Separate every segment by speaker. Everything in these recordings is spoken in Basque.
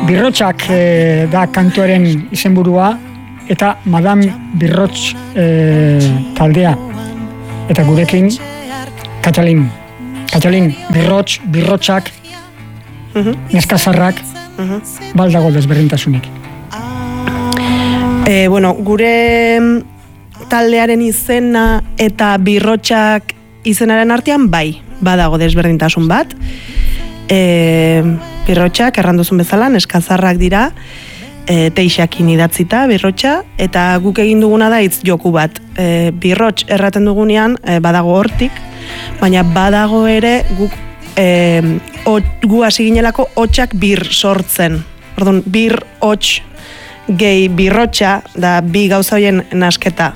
Speaker 1: Birrotxak da kantuaren izenburua, eta Madame Birrotx taldea. Eta gurekin, Katalin, Birrotxak, neskazarrak, baldago desberdintasunik.
Speaker 2: Gure taldearen izena eta Birrotxak izenaren artean bai, badago desberdintasun bat. Birrotxak, erranduzun bezala, neskazarrak dira, teixakin idatzita, Birrotxa, eta guk egin duguna da hitz joku bat. Birrotx erraten dugunean, badago hortik, baina badago ere guk gu hasi ginelako hotxak bir sortzen. Orduan, bir hotx gehi Birrotxa da bi gauza horien nasketa.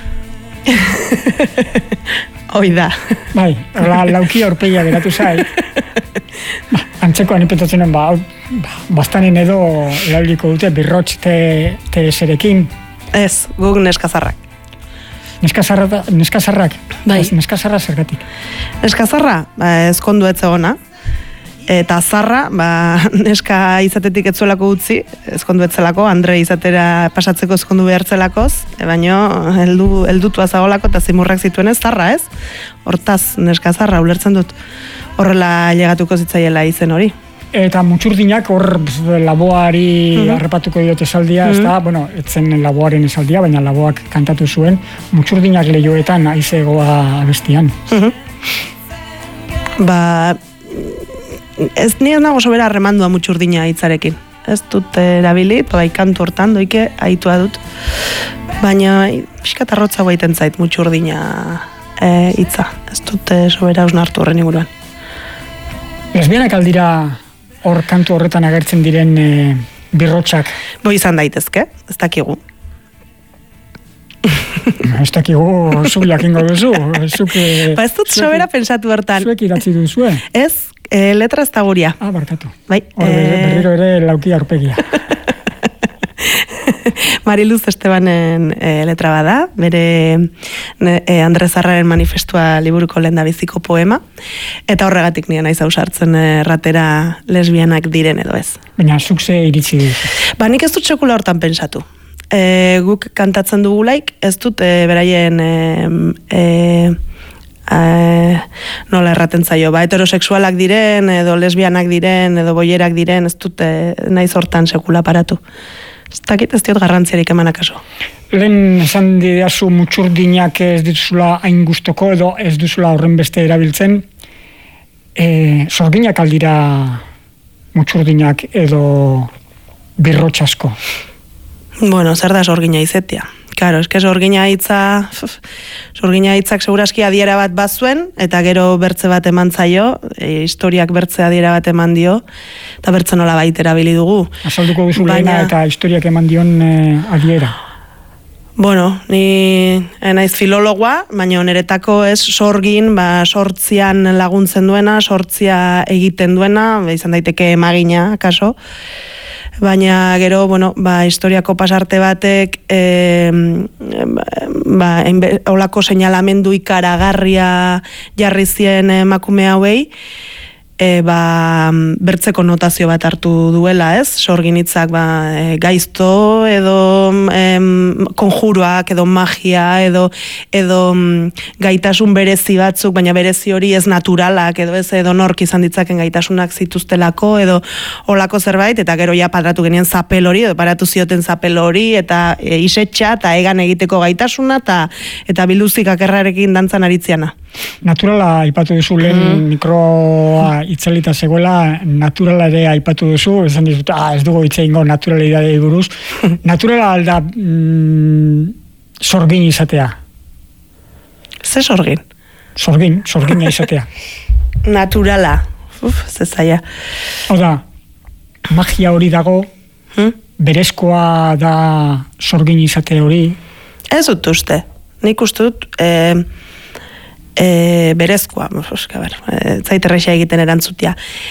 Speaker 2: Hoi da.
Speaker 1: Bai, lauki aurpegia geratu zai. Antzekoan ipetatzenen, bastanen edo erabiliko dute Birrotx TS-rekin.
Speaker 2: Ez, guk neskazarrak.
Speaker 1: Neskazarrak?
Speaker 2: Bai.
Speaker 1: Neskazarra zergatik?
Speaker 2: Neskazarra, ezkondu etzegona. Eta zarra, neska izatetik etzuelako utzi, ezkondu etzelako, Andre izatera pasatzeko ezkondu behartzelakoz, baino heldutua zagolako eta zimurrak zituen ez, zarra ez? Hortaz, neska zarra, ulertzen dut, horrela llegatuko zitzaiela izen hori.
Speaker 1: Eta mutxurdinak hor laboari harrapatuko diote esaldia, ez da, etzen laboaren esaldia, baina laboak kantatu zuen, mutxurdinak lehioetan aizegoa abestian.
Speaker 2: Ez nire nago sobera arremandua mutxurdina hitzarekin. Ez dut erabilit, bai kantu hortan doike aitua dut. Baina pixkat arrotza guaiten zait mutxurdina hitza. Ez dut sobera ausnartu horren inguruan.
Speaker 1: Lesbianak aldira hor kantu horretan agertzen diren Birrotxak?
Speaker 2: Izan daitezke, ez dakigu.
Speaker 1: Ez dakigu, zuk jakingo duzu.
Speaker 2: Ez dut sobera pensatu hortan.
Speaker 1: Zuek idatzi duzue?
Speaker 2: Ez, letra ez da guria.
Speaker 1: Barkatu.
Speaker 2: Bai.
Speaker 1: Berriro ere lauki aurpegia.
Speaker 2: Mariluz Estebanen letra bada, bere Andre Zarraren manifestua liburuko lehendabiziko poema, eta horregatik nire naiz ausartzen erratera lesbianak diren edo ez.
Speaker 1: Baina zuk ze iritzi duzu?
Speaker 2: Nik ez dut sekula hortan pensatu. Guk kantatzen dugulaik, ez dut beraien nola erraten zaio, heterosexualak diren, edo lesbianak diren, edo boierak diren, ez dut naiz hortan sekula paratu. Ez dakit ez diot garrantziarik eman akaso.
Speaker 1: Lehen esan didazu mutxurdinak ez dituzula hain gustoko, edo ez duzula horren beste erabiltzen, sorginak aldira mutxurdinak edo Birrotxasko?
Speaker 2: Zer da sorgina izetia? Claro, eske sorgina hitzak seguraski adiera bat bazuen, eta gero bertze bat eman zaio, historiak bertze adiera bat eman dio, eta bertze nola baita erabili dugu.
Speaker 1: Azalduko duzu lehena eta historiak eman dion adiera?
Speaker 2: Ni naiz filologoa, baina niretako ez sorgin, sortzian laguntzen duena, sortzia egiten duena, izan daiteke emagina, kaso. Baina gero, historiako pasarte batek olako seinalamendu ikaragarria jarri zien emakume hauei, bertzeko notazio bat hartu duela, ez? Sorgin hitzak gaizto, edo konjuruak, edo magia, edo gaitasun berezi batzuk, baina berezi hori ez naturalak, edo nork izan ditzaken gaitasunak zituztelako, edo olako zerbait, eta gero ja paratu genien zapel hori, edo paratu zioten zapel hori, eta isetxa, eta egan egiteko gaitasuna, eta biluzikak errarekin dantzan aritziana.
Speaker 1: Naturala aipatu duzu, lehen mikroa itzalita zegoela, naturala ere aipatu duzu, esan dizut, ez dugu hitz egingo naturalidadei buruz. Naturala alda sorgin izatea?
Speaker 2: Ze sorgin?
Speaker 1: Sorgina izatea.
Speaker 2: Naturala. Ze zaila.
Speaker 1: Oda, magia hori dago, berezkoa da sorgin izate hori?
Speaker 2: Ez dut uste. Nik uste dut berezkoa, zaiterrexea egiten erantzutia.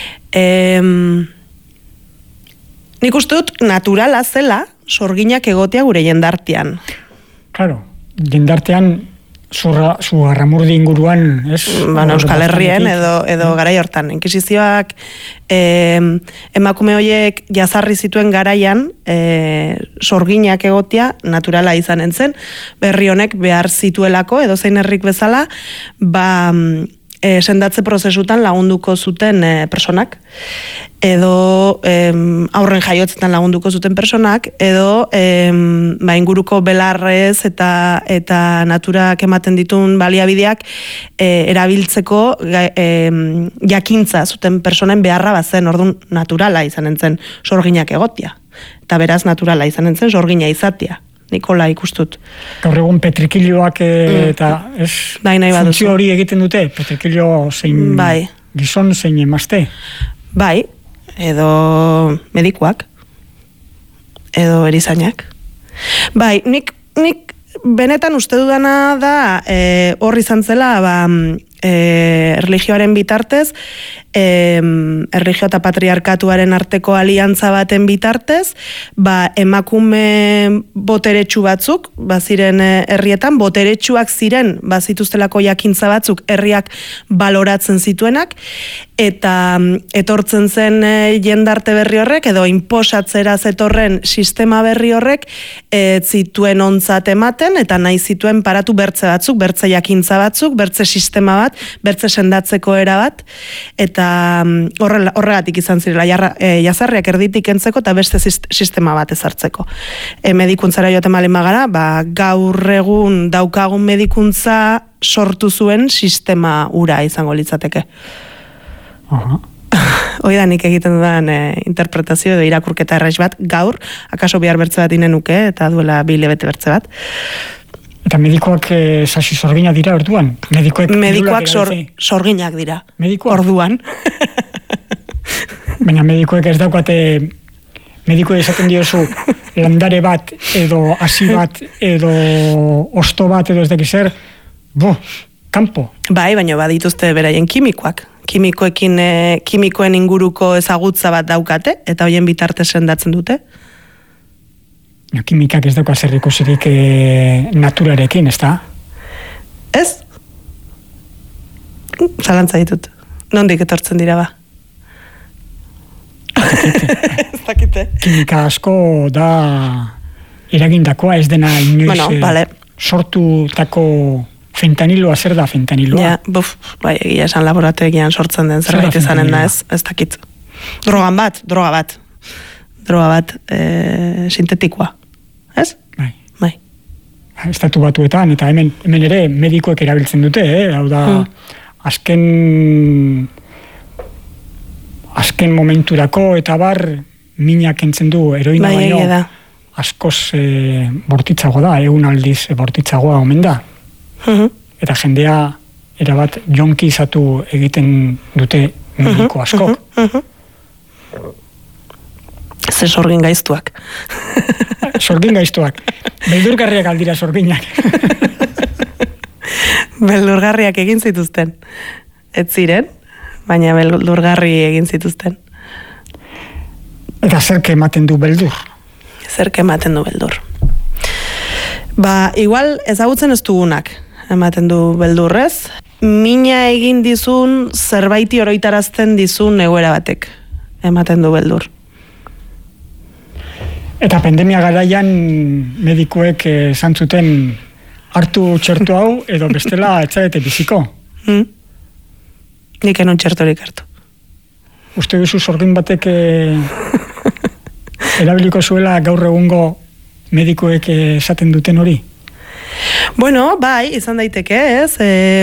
Speaker 2: Nik uste dut naturala zela sorginak egotea gure jendartean.
Speaker 1: Claro, jendartean Zugarramurdi inguruan, ez?
Speaker 2: Euskal Herrien edo garai hortan. Inkisizioak emakume horiek jazarri zituen garaian sorginak egotia naturala izanen zen, berri honek behar zituelako edo zein herrik bezala, sendatze prozesutan lagunduko zuten personak, edo aurren jaiotzetan lagunduko zuten personak, edo inguruko belarrez eta naturak ematen ditun baliabideak erabiltzeko jakintza zuten personen beharra bazen, orduan naturala izanen zen sorginak egotia. Eta beraz naturala izanen zen sorgina izatia. Nikola ikustut.
Speaker 1: Gaur egun petrikilioak eta funtzio hori egiten dute, petrikilio zein gizon zein emazte.
Speaker 2: Bai, edo medikuak, edo erizainak. Bai, nik benetan uste dudana da hor izan zela erlijioaren bitartez, erlijio eta patriarkatuaren arteko aliantza baten bitartez, emakume boteretsu batzuk, ziren herrietan, boteretsuak ziren, zituztelako jakintza batzuk, herriak baloratzen zituenak, eta etortzen zen jendarte berri horrek, edo inposatzera zetorren sistema berri horrek, zituen ontzat ematen, eta nahi zituen paratu bertze batzuk, bertze jakintza batzuk, bertze sistema bat, bertze sendatzeko era bat, eta horregatik izan zirela jazarriak erditik entzeko eta beste sistema bat ezartzeko. Medikuntzara joaten balen bagara, gaur egun daukagun medikuntza sortu zuen sistema ura izango litzateke. Hoi da nik egiten dudan interpretazio edo irakurketa erraiz bat, gaur, akaso bihar bertze bat inenuke, eta duela 2 hilabete bertze bat.
Speaker 1: Eta medikoak sasi sorgina dira orduan?
Speaker 2: Medikoak sorginak dira. Orduan.
Speaker 1: Baina medikoek ez daukate, medikoek esaten diozu landare bat, edo hasi bat, edo osto bat, edo ez dakizer, kanpo.
Speaker 2: Bai, baina badituzte beraien kimikoak. Kimikoen inguruko ezagutza bat daukate, eta hoien bitartez sendatzen dute.
Speaker 1: Kimikak ez dauka zer ikusirik naturarekin, ez da?
Speaker 2: Ez? Zalantza ditut. Nondik etortzen dira ba? Ez dakite.
Speaker 1: Kimika asko da eragindakoa, ez dena inoiz sortutako fentaniloa, zer da fentaniloa?
Speaker 2: Egia esan laborategian sortzen den zerbait izanen da, ez dakit. Droga bat sintetikoa. Ez? Bai.
Speaker 1: Estatu Batuetan, eta hemen ere medikoek erabiltzen dute, hau da, azken momenturako eta minak entzen du heroina baino askoz bortitzagoa da, egun aldiz bortitzagoa omen da. Eta jendea erabat jonkizatu egiten dute mediko askok.
Speaker 2: Ze sorgin gaiztuak.
Speaker 1: Sorgin gaiztuak. Beldurgarriak aldira sorginak.
Speaker 2: Beldurgarriak egin zituzten. Ez ziren, baina beldurgarri egin zituzten.
Speaker 1: Eta zerke ematen du beldur?
Speaker 2: Zerke ematen du beldur. Igual ezagutzen ez dugunak ematen du beldurrez. Mina egin dizun zerbaiti oroitarazten dizun egoera batek ematen du beldur.
Speaker 1: Eta pandemia garaian medikuek esan zuten hartu txertu hau edo bestela etxarete biziko.
Speaker 2: Nik enon txertorik hartu.
Speaker 1: Uste duzu sorgin batek erabiliko zuela gaur egungo medikuek esaten duten hori?
Speaker 2: Bueno, bai, izan daiteke, ez?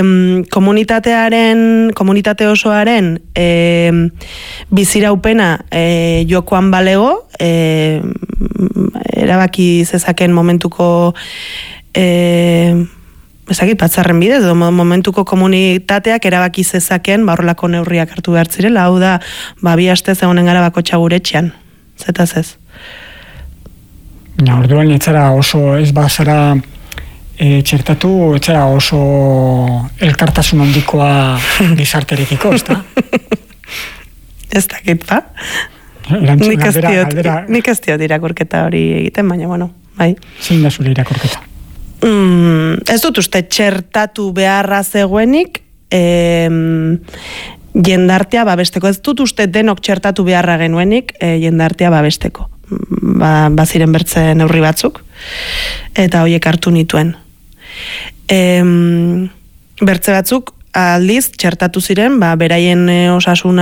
Speaker 2: Komunitate osoaren biziraupena jokoan balego, erabaki zezaken momentuko batzarren bidez, momentuko komunitateak erabaki zezaken horrelako neurriak hartu behar zirela, hau da, 2 aste egonen gara bakotxa gure etxean, zetaz ez?
Speaker 1: Orduan etzara oso ez bazara txertatu, etzara oso elkartasun handikoa gizarterekiko, ez da?
Speaker 2: Ez dakit, ba? Nik ez diot irakurketa hori egiten, baina, bueno, bai.
Speaker 1: Zein da zure irakurketa?
Speaker 2: Ez dut uste txertatu beharra zegoenik jendartea babesteko. Ez dut uste denok txertatu beharra genuenik jendartea babesteko. Baziren bertze neurri batzuk, eta horiek hartu nituen. Bertze batzuk aldiz txertatu ziren, beraien osasuna